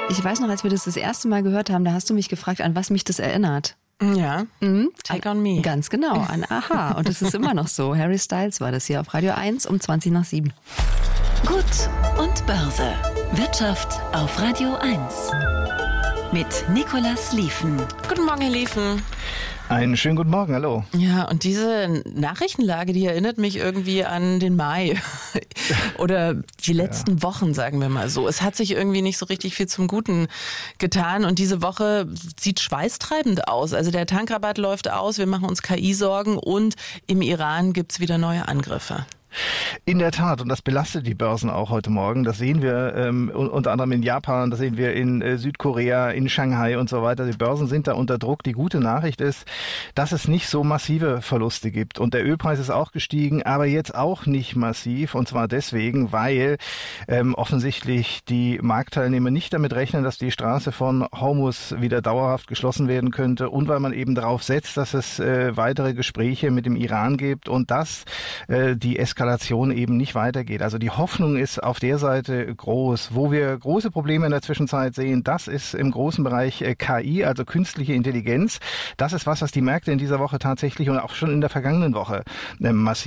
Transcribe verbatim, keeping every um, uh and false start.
Ich weiß noch, als wir das das erste Mal gehört haben, da hast du mich gefragt, an was mich das erinnert. Ja, Mhm. Take on Me. Ganz genau, an Aha. Und das ist immer noch so. Harry Styles war das hier auf Radio eins um zwanzig nach sieben. Gut und Börse. Wirtschaft auf Radio eins. Mit Nicolas Lieven. Guten Morgen, Herr Lieven. Einen schönen guten Morgen, hallo. Ja, und diese Nachrichtenlage, die erinnert mich irgendwie an den Mai oder die letzten ja. Wochen, sagen wir mal so. Es hat sich irgendwie nicht so richtig viel zum Guten getan und diese Woche sieht schweißtreibend aus. Also der Tankrabatt läuft aus, wir machen uns K I-Sorgen und im Iran gibt's wieder neue Angriffe. In der Tat, und das belastet die Börsen auch heute Morgen. Das sehen wir ähm, unter anderem in Japan, das sehen wir in äh, Südkorea, in Shanghai und so weiter. Die Börsen sind da unter Druck. Die gute Nachricht ist, dass es nicht so massive Verluste gibt. Und der Ölpreis ist auch gestiegen, aber jetzt auch nicht massiv. Und zwar deswegen, weil ähm, offensichtlich die Marktteilnehmer nicht damit rechnen, dass die Straße von Hormuz wieder dauerhaft geschlossen werden könnte und weil man eben darauf setzt, dass es äh, weitere Gespräche mit dem Iran gibt und dass äh, die Eskalation eben nicht weitergeht. Also die Hoffnung ist auf der Seite groß. Wo wir große Probleme in der Zwischenzeit sehen, das ist im großen Bereich K I, also künstliche Intelligenz. Das ist was, was die Märkte in dieser Woche tatsächlich und auch schon in der vergangenen Woche massiv